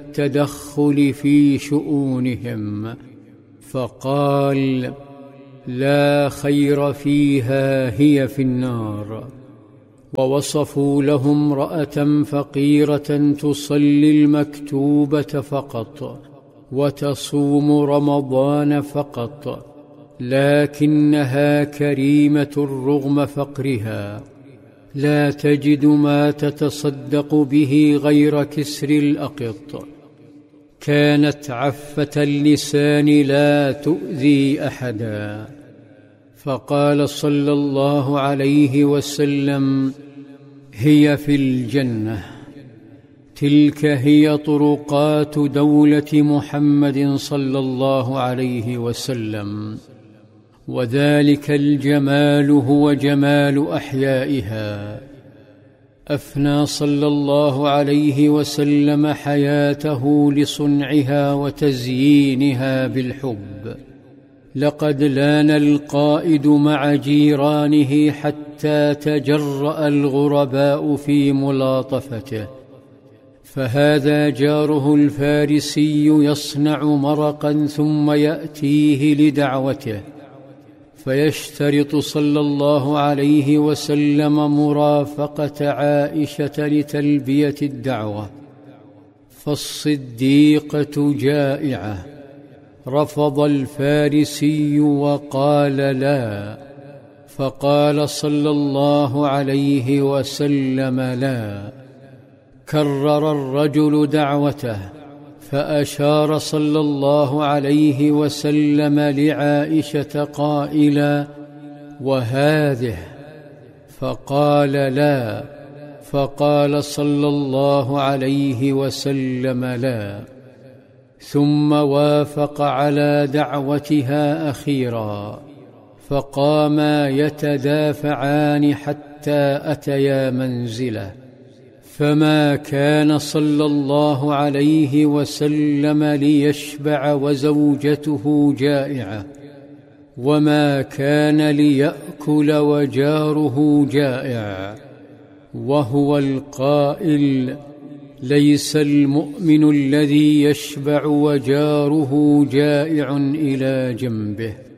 التدخل في شؤونهم، فقال: لا خير فيها، هي في النار. ووصفوا له امرأة فقيرة تصلي المكتوبة فقط وتصوم رمضان فقط، لكنها كريمة رغم فقرها، لا تجد ما تتصدق به غير كسر الأقط، كانت عفة اللسان لا تؤذي أحدا. فقال صلى الله عليه وسلم: هي في الجنة. تلك هي طرقات دولة محمد صلى الله عليه وسلم، وذلك الجمال هو جمال أحيائها. أفنى صلى الله عليه وسلم حياته لصنعها وتزيينها بالحب. لقد لان القائد مع جيرانه حتى تجرأ الغرباء في ملاطفته، فهذا جاره الفارسي يصنع مرقا ثم يأتيه لدعوته، فيشترط صلى الله عليه وسلم مرافقة عائشة لتلبية الدعوة، فالصديقة جائعة. رفض الفارسي وقال: لا. فقال صلى الله عليه وسلم: لا. كرر الرجل دعوته، فأشار صلى الله عليه وسلم لعائشة قائلا: وهذه. فقال: لا. فقال صلى الله عليه وسلم: لا. ثم وافق على دعوتها أخيرا، فقاما يتدافعان حتى أتيا منزله، فما كان صلى الله عليه وسلم ليشبع وزوجته جائعة، وما كان ليأكل وجاره جائع، وهو القائل: ليس المؤمن الذي يشبع وجاره جائع إلى جنبه.